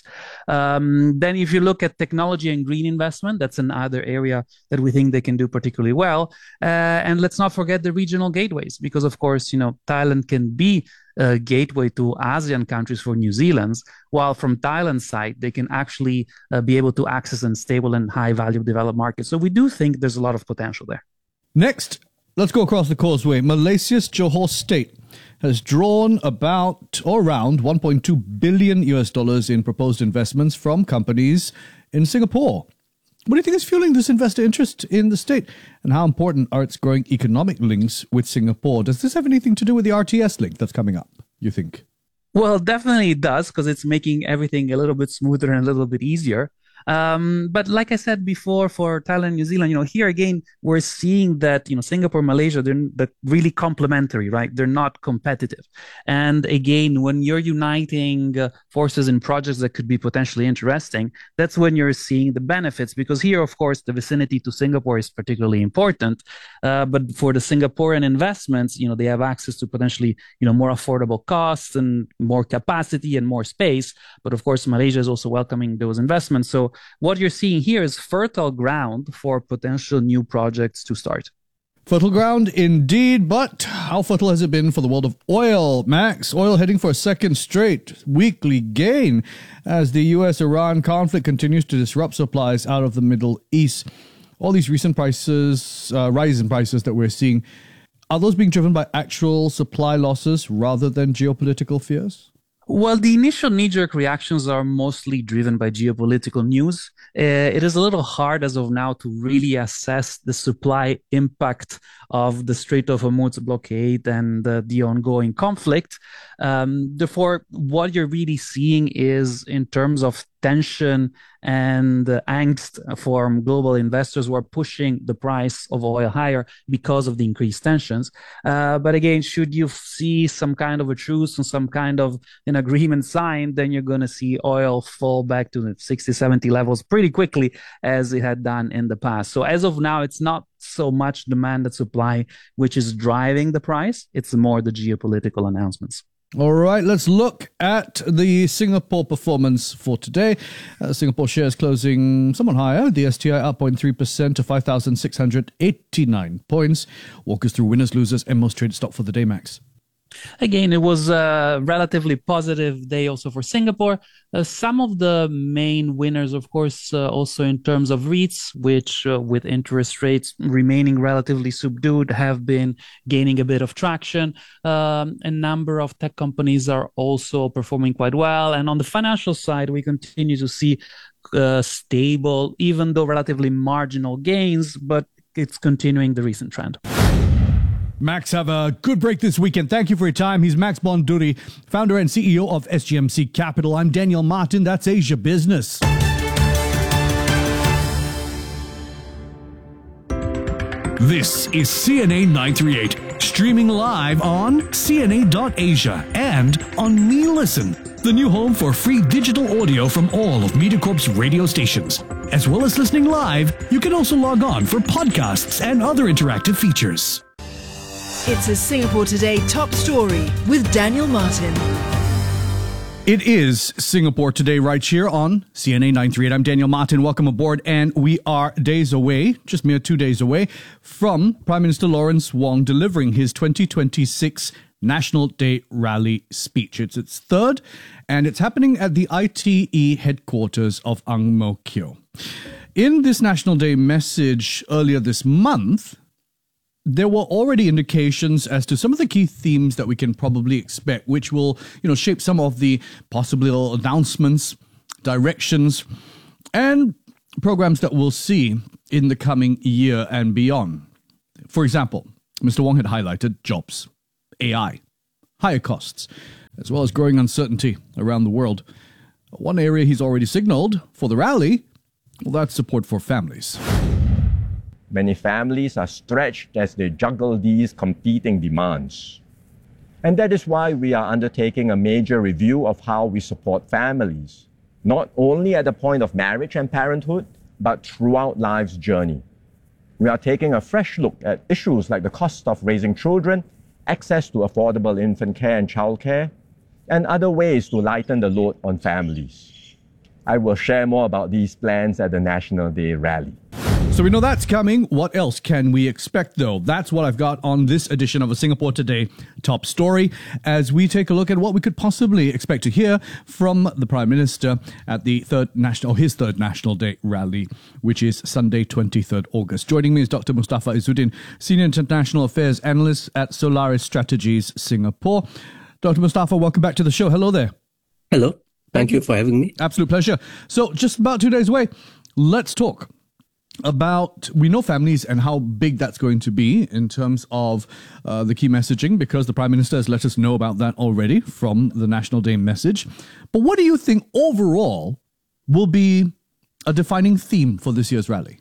Um, then if you look at technology and green investment, that's another area that we think they can do particularly well. Uh, and let's not forget the regional gateways, because, of course, you know, Thailand can be a gateway to ASEAN countries for New Zealand's, while from Thailand's side, they can actually uh, be able to access and stable and high value developed markets. So we do think there's a lot of potential there. Next, let's go across the causeway. Malaysia's Johor State has drawn about or around one point two billion U S dollars in proposed investments from companies in Singapore. What do you think is fueling this investor interest in the state? And how important are its growing economic links with Singapore? Does this have anything to do with the R T S link that's coming up, you think? Well, definitely it does, because it's making everything a little bit smoother and a little bit easier. Um, but like I said before, for Thailand, New Zealand, you know, here again, we're seeing that, you know, Singapore, Malaysia, they're, they're really complementary, right? They're not competitive. And again, when you're uniting uh, forces in projects that could be potentially interesting, that's when you're seeing the benefits. Because here, of course, the vicinity to Singapore is particularly important. Uh, but for the Singaporean investments, you know, they have access to potentially, you know, more affordable costs and more capacity and more space. But of course, Malaysia is also welcoming those investments. So what you're seeing here is fertile ground for potential new projects to start. Fertile ground indeed, but how fertile has it been for the world of oil, Max? Oil heading for a second straight weekly gain as the U S Iran conflict continues to disrupt supplies out of the Middle East. All these recent prices, uh, rise in prices that we're seeing, are those being driven by actual supply losses rather than geopolitical fears? Well, the initial knee-jerk reactions are mostly driven by geopolitical news. Uh, it is a little hard as of now to really assess the supply impact of the Strait of Hormuz blockade and uh, the ongoing conflict. Um, therefore, what you're really seeing is in terms of tension and uh, angst from global investors who are pushing the price of oil higher because of the increased tensions. Uh, but again, should you see some kind of a truce and some kind of an agreement signed, then you're going to see oil fall back to the sixty, seventy levels pretty quickly as it had done in the past. So as of now, it's not so much demand and supply which is driving the price. It's more the geopolitical announcements. All right, let's look at the Singapore performance for today. Uh, Singapore shares closing somewhat higher. The S T I up zero point three percent to five thousand six hundred eighty-nine points. Walk us through winners, losers, and most traded stock for the day, Max. Again, it was a relatively positive day also for Singapore. Uh, some of the main winners, of course, uh, also in terms of REITs, which uh, with interest rates remaining relatively subdued, have been gaining a bit of traction. Um, a number of tech companies are also performing quite well. And on the financial side, we continue to see uh, stable, even though relatively marginal gains, but it's continuing the recent trend. Max, have a good break this weekend. Thank you for your time. He's Max Bonduri, founder and C E O of S G M C Capital. I'm Daniel Martin. That's Asia Business. This is C N A nine three eight, streaming live on C N A dot asia and on MeListen, the new home for free digital audio from all of MediaCorp's radio stations. As well as listening live, you can also log on for podcasts and other interactive features. It's a Singapore Today top story with Daniel Martin. It is Singapore Today right here on C N A nine three eight. I'm Daniel Martin. Welcome aboard. And we are days away, just mere two days away, from Prime Minister Lawrence Wong delivering his twenty twenty-six National Day Rally speech. It's its third, and it's happening at the I T E headquarters of Ang Mo Kio. In this National Day message earlier this month, there were already indications as to some of the key themes that we can probably expect, which will, you know, shape some of the possible announcements, directions, and programs that we'll see in the coming year and beyond. For example, Mister Wong had highlighted jobs, A I, higher costs, as well as growing uncertainty around the world. One area he's already signaled for the rally, well, that's support for families. Many families are stretched as they juggle these competing demands. And that is why we are undertaking a major review of how we support families, not only at the point of marriage and parenthood, but throughout life's journey. We are taking a fresh look at issues like the cost of raising children, access to affordable infant care and childcare, and other ways to lighten the load on families. I will share more about these plans at the National Day rally. So we know that's coming. What else can we expect, though? That's what I've got on this edition of a Singapore Today top story, as we take a look at what we could possibly expect to hear from the Prime Minister at the third national, or his third National Day rally, which is Sunday, twenty-third August. Joining me is Doctor Mustafa Izzuddin, Senior International Affairs Analyst at Solaris Strategies Singapore. Doctor Mustafa, welcome back to the show. Hello there. Hello. Thank, Thank you for having me. Absolute pleasure. So just about two days away, let's talk about, we know families and how big that's going to be in terms of uh, the key messaging, because the Prime Minister has let us know about that already from the National Day message. But what do you think overall will be a defining theme for this year's rally?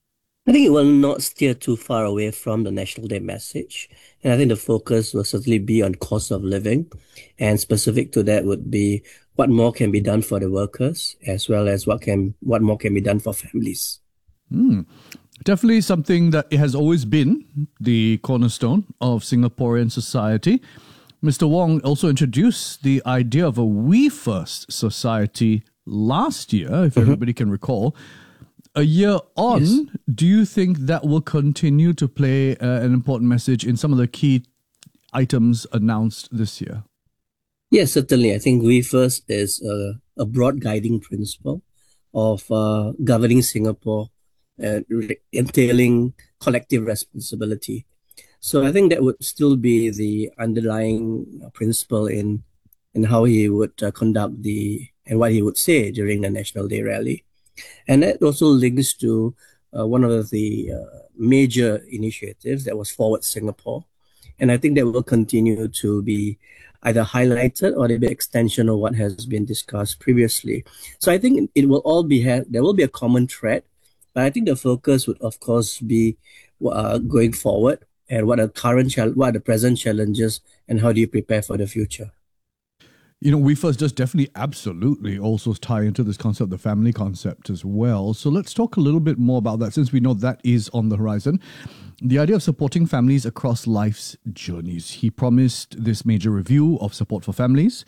I think it will not steer too far away from the National Day message. And I think the focus will certainly be on cost of living. And specific to that would be what more can be done for the workers, as well as what can what more can be done for families. Mm. Definitely something that has always been the cornerstone of Singaporean society. Mister Wong also introduced the idea of a We First society last year, if mm-hmm. everybody can recall. A year on, yes. Do you think that will continue to play uh, an important message in some of the key items announced this year? Yes, certainly. I think We First is a, a broad guiding principle of uh, governing Singapore, Uh, entailing collective responsibility. So I think that would still be the underlying principle in in how he would uh, conduct the and what he would say during the National Day rally. And that also links to uh, one of the uh, major initiatives that was Forward Singapore. And I think that will continue to be either highlighted or maybe extension of what has been discussed previously. So I think it will all be, ha- there will be a common thread. But I think the focus would, of course, be uh, going forward and what are current, chal- what are the present challenges, and how do you prepare for the future. You know, We First does definitely absolutely also tie into this concept, the family concept as well. So let's talk a little bit more about that, since we know that is on the horizon. The idea of supporting families across life's journeys. He promised this major review of support for families.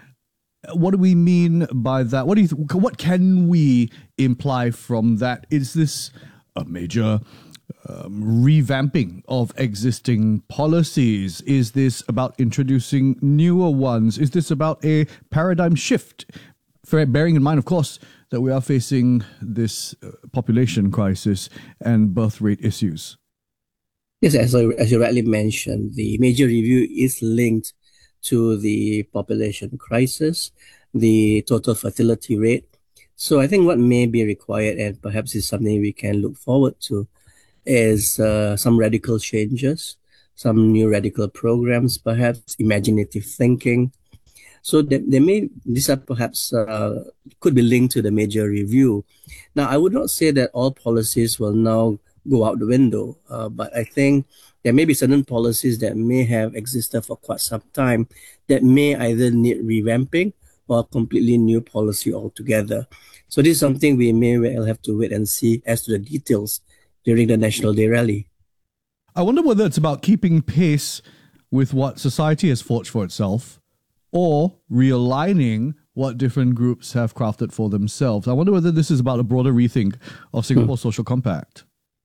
What do we mean by that? What do you? Th- what can we imply from that? Is this a major um, revamping of existing policies? Is this about introducing newer ones? Is this about a paradigm shift? For bearing in mind, of course, that we are facing this uh, population crisis and birth rate issues. Yes, as, I, as you rightly mentioned, the major review is linked to the population crisis, the total fertility rate. So I think what may be required, and perhaps is something we can look forward to, is uh, some radical changes, some new radical programs, perhaps imaginative thinking. So there, there may, these are perhaps, uh, could be linked to the major review. Now, I would not say that all policies will now go out the window, uh, but I think there may be certain policies that may have existed for quite some time that may either need revamping or a completely new policy altogether. So this is something we may well have to wait and see as to the details during the National Day rally. I wonder whether it's about keeping pace with what society has forged for itself or realigning what different groups have crafted for themselves. I wonder whether this is about a broader rethink of Singapore's hmm. social compact.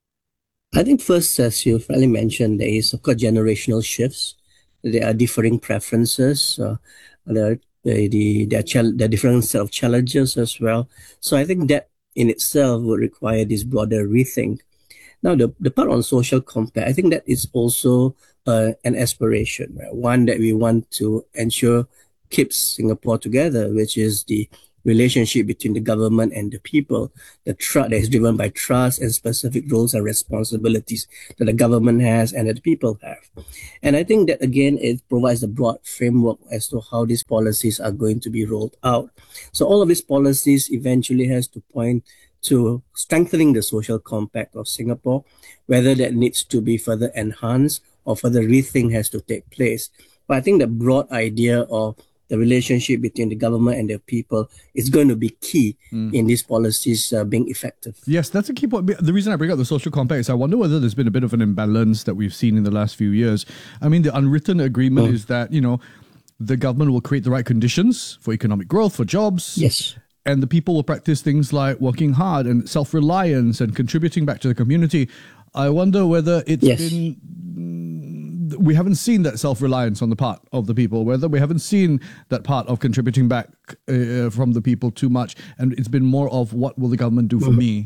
I think first, as you fairly mentioned, there is, of course, generational shifts. There are differing preferences. Uh, there are, the, the, there, are chal- there are different set of challenges as well. So I think that in itself would require this broader rethink. Now, the, the part on social compact, I think that is also uh, an aspiration, right? One that we want to ensure keeps Singapore together, which is the relationship between the government and the people, the trust that is driven by trust and specific roles and responsibilities that the government has and that the people have. And I think that, again, it provides a broad framework as to how these policies are going to be rolled out. So all of these policies eventually has to point to strengthening the social compact of Singapore, whether that needs to be further enhanced or further rethink has to take place. But I think the broad idea of the relationship between the government and the people is going to be key mm. in these policies uh, being effective. Yes, that's a key point. The reason I bring up the social compact is I wonder whether there's been a bit of an imbalance that we've seen in the last few years. I mean, the unwritten agreement mm. is that, you know, the government will create the right conditions for economic growth, for jobs. Yes. And the people will practice things like working hard and self-reliance and contributing back to the community. I wonder whether it's yes. been... we haven't seen that self-reliance on the part of the people, whether we haven't seen that part of contributing back uh, from the people too much, and it's been more of what will the government do for mm-hmm. me?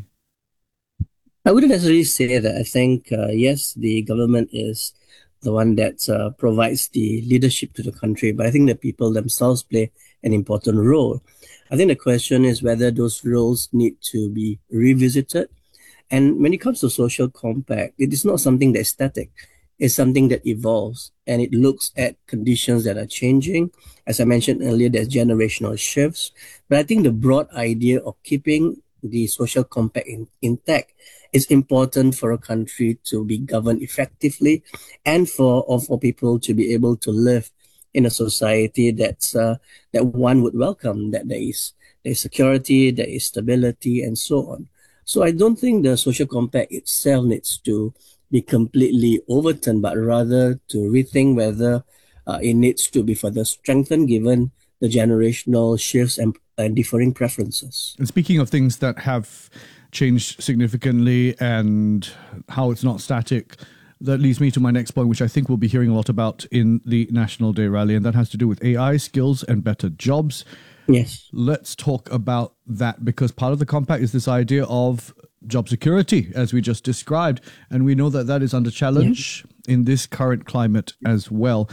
I wouldn't necessarily say that. I think, uh, yes, the government is the one that uh, provides the leadership to the country, but I think the people themselves play an important role. I think the question is whether those roles need to be revisited. And when it comes to social compact, it is not something that's static. It's something that evolves, and it looks at conditions that are changing. As I mentioned earlier, there's generational shifts. But I think the broad idea of keeping the social compact in, intact is important for a country to be governed effectively and for, or for people to be able to live in a society that's, uh, that one would welcome, that there is, there is security, there is stability, and so on. So I don't think the social compact itself needs to be completely overturned, but rather to rethink whether uh, it needs to be further strengthened given the generational shifts and, and differing preferences. And speaking of things that have changed significantly and how it's not static, that leads me to my next point, which I think we'll be hearing a lot about in the National Day Rally, and that has to do with A I, skills, and better jobs. Yes. Let's talk about that, because part of the compact is this idea of job security, as we just described, and we know that that is under challenge yeah. in this current climate as well.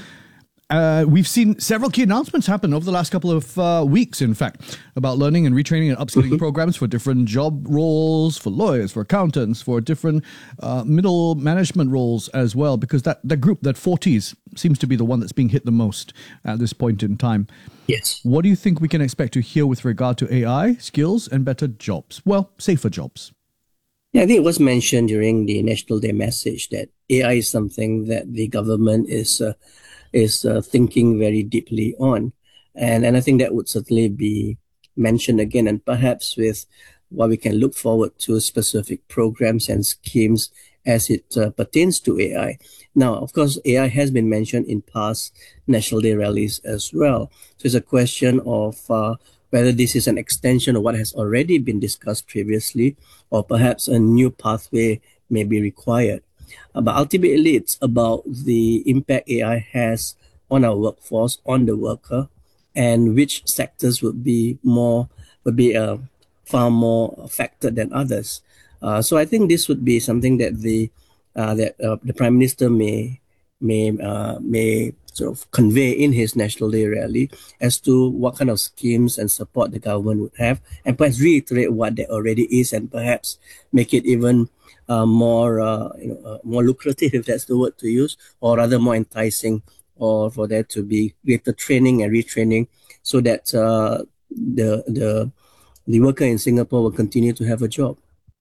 Uh, we've seen several key announcements happen over the last couple of uh, weeks, in fact, about learning and retraining and upskilling mm-hmm. programs for different job roles, for lawyers, for accountants, for different uh, middle management roles as well, because that, that group, that forties, seems to be the one that's being hit the most at this point in time. Yes. What do you think we can expect to hear with regard to A I, skills, and better jobs? Well, safer jobs. Yeah, I think it was mentioned during the National Day message that A I is something that the government is uh, is uh, thinking very deeply on. And, and I think that would certainly be mentioned again, and perhaps with what we can look forward to specific programs and schemes as it uh, pertains to A I. Now, of course, A I has been mentioned in past National Day rallies as well. So it's a question of uh, whether this is an extension of what has already been discussed previously, or perhaps a new pathway may be required. Uh, but ultimately, it's about the impact A I has on our workforce, on the worker, and which sectors would be more, would be uh, far more affected than others. Uh, so I think this would be something that the uh, that uh, the Prime Minister may may uh, may sort of convey in his National Day rally as to what kind of schemes and support the government would have, and perhaps reiterate what there already is, and perhaps make it even uh, more uh, you know uh, more lucrative, if that's the word to use, or rather more enticing, or for there to be greater training and retraining, so that uh, the the the worker in Singapore will continue to have a job.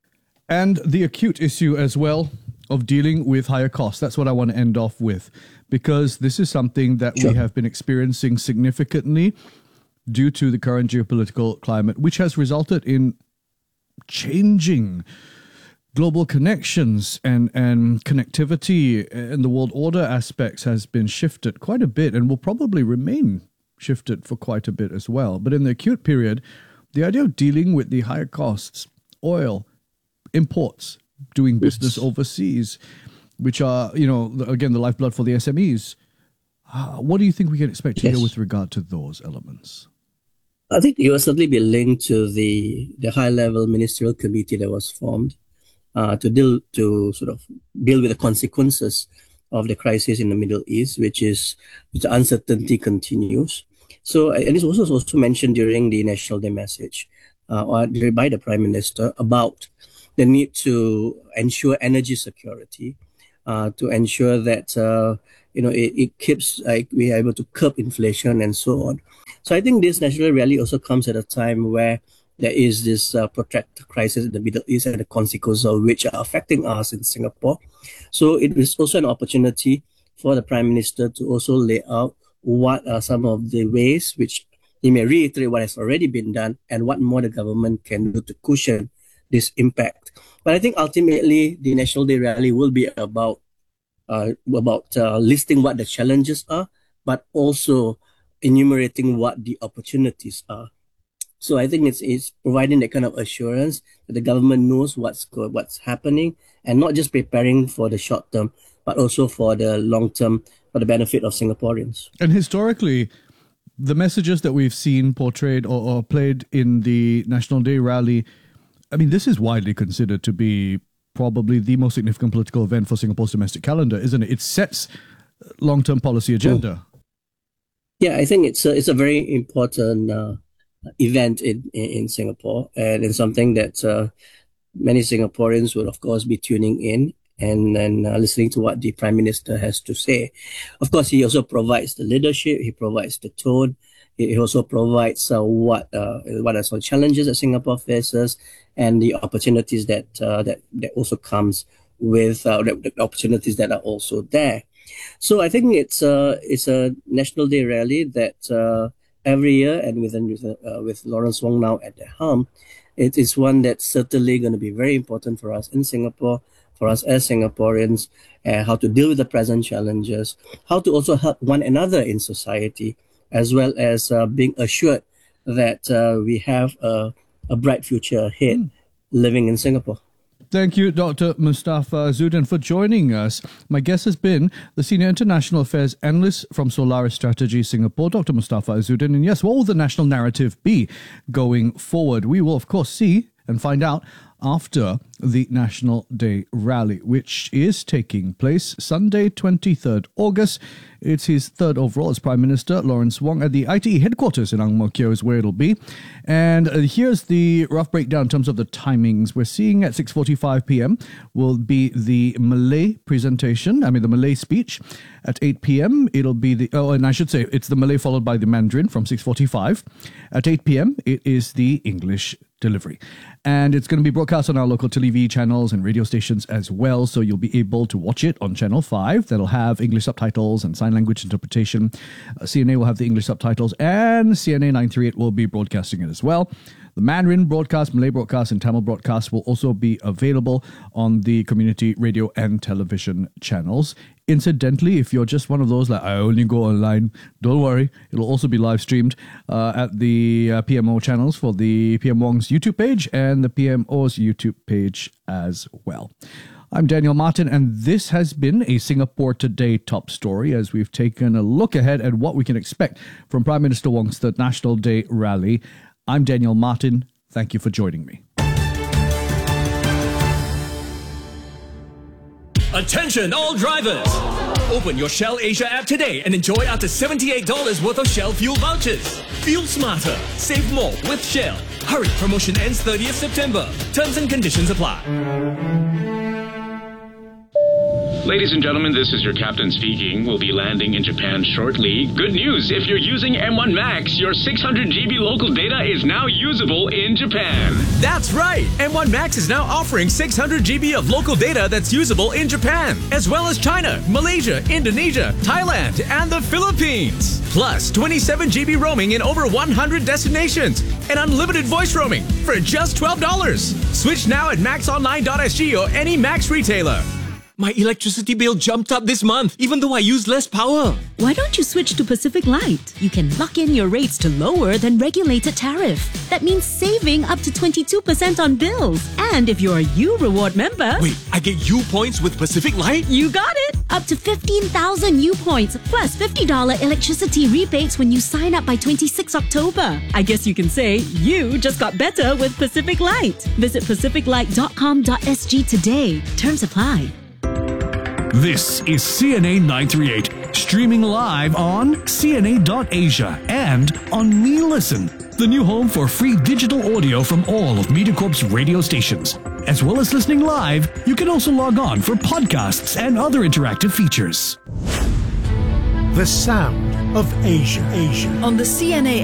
And the acute issue as well of dealing with higher costs. That's what I want to end off with, because this is something that sure. we have been experiencing significantly due to the current geopolitical climate, which has resulted in changing global connections, and, and connectivity, and the world order aspects has been shifted quite a bit, and will probably remain shifted for quite a bit as well. But in the acute period, the idea of dealing with the higher costs, oil, imports, doing business overseas, which are, you know, again, the lifeblood for the S M Es. Uh, what do you think we can expect to yes. hear with regard to those elements? I think it will certainly be linked to the, the high-level ministerial committee that was formed uh, to deal to sort of deal with the consequences of the crisis in the Middle East, which is which the uncertainty continues. So, and it's also also mentioned during the National Day message uh, or by the Prime Minister about the need to ensure energy security, uh, to ensure that uh, you know it, it keeps like we are able to curb inflation and so on. So I think this National Day rally also comes at a time where there is this uh, protracted crisis in the Middle East and the consequences of which are affecting us in Singapore. So it is also an opportunity for the Prime Minister to also lay out what are some of the ways which he may reiterate what has already been done and what more the government can do to cushion this impact. But I think ultimately the National Day rally will be about uh, about uh, listing what the challenges are, but also enumerating what the opportunities are. So I think it's, it's providing that kind of assurance that the government knows what's go- what's happening and not just preparing for the short term, but also for the long term, for the benefit of Singaporeans. And historically, the messages that we've seen portrayed or, or played in the National Day rally, I mean, this is widely considered to be probably the most significant political event for Singapore's domestic calendar, isn't it? It sets long-term policy agenda. Yeah, I think it's a, it's a very important uh, event in, in, in Singapore, and it's something that uh, many Singaporeans will, of course, be tuning in and, and uh, listening to what the Prime Minister has to say. Of course, he also provides the leadership, he provides the tone, he also provides uh, what uh, what are some challenges that Singapore faces and the opportunities that uh, that, that also comes with uh, the, the opportunities that are also there. So I think it's a, it's a National Day rally that uh, every year, and with, uh, with Lawrence Wong now at the helm, it is one that's certainly going to be very important for us in Singapore, for us as Singaporeans, uh, how to deal with the present challenges, how to also help one another in society, as well as uh, being assured that uh, we have a, a bright future ahead mm. living in Singapore. Thank you, Doctor Mustafa Azuddin, for joining us. My guest has been the Senior International Affairs Analyst from Solaris Strategy Singapore, Doctor Mustafa Azuddin. And yes, what will the national narrative be going forward? We will, of course, see and find out after the National Day rally, which is taking place Sunday, twenty-third August. It's his third overall as Prime Minister. Lawrence Wong at the I T E headquarters in Ang Mo Kio is where it'll be. And uh, here's the rough breakdown in terms of the timings. We're seeing at six forty-five p.m. will be the Malay presentation, I mean the Malay speech. At eight p.m. it'll be the, oh, and I should say it's the Malay followed by the Mandarin from six forty-five. At eight p.m. it is the English delivery. And it's going to be broadcast on our local television channels and radio stations as well, so you'll be able to watch it on Channel five. That'll have English subtitles and sign language interpretation. Uh, C N A will have the English subtitles, and C N A nine thirty-eight will be broadcasting it as well. The Mandarin broadcast, Malay broadcast, and Tamil broadcast will also be available on the community radio and television channels. Incidentally, if you're just one of those like, I only go online, don't worry. It'll also be live streamed uh, at the uh, P M O channels for the P M Wong's YouTube page and the P M O's YouTube page as well. I'm Daniel Martin, and this has been a Singapore Today top story as we've taken a look ahead at what we can expect from Prime Minister Wong's third National Day rally. I'm Daniel Martin. Thank you for joining me. Attention all drivers! Open your Shell Asia app today and enjoy up to seventy-eight dollars worth of Shell fuel vouchers. Fuel smarter, save more with Shell. Hurry, promotion ends thirtieth September. Terms and conditions apply. Ladies and gentlemen, this is your captain speaking. We'll be landing in Japan shortly. Good news, if you're using M one Max, your six hundred gigabyte local data is now usable in Japan. That's right! M one Max is now offering six hundred gigabyte of local data that's usable in Japan, as well as China, Malaysia, Indonesia, Thailand, and the Philippines. Plus, twenty-seven gigabyte roaming in over one hundred destinations, and unlimited voice roaming for just twelve dollars. Switch now at max online dot s g or any Max retailer. My electricity bill jumped up this month, even though I used less power. Why don't you switch to Pacific Light? You can lock in your rates to lower than regulated tariff. That means saving up to twenty-two percent on bills. And if you're a U Reward member... Wait, I get U points with Pacific Light? You got it! Up to fifteen thousand U points, plus fifty dollars electricity rebates when you sign up by twenty-sixth of October. I guess you can say you just got better with Pacific Light. Visit pacific light dot com dot s g today. Terms apply. This is C N A nine thirty-eight, streaming live on C N A dot asia and on Me Listen, the new home for free digital audio from all of MediaCorp's radio stations. As well as listening live, you can also log on for podcasts and other interactive features. The sound of Asia. Asia. On the C N A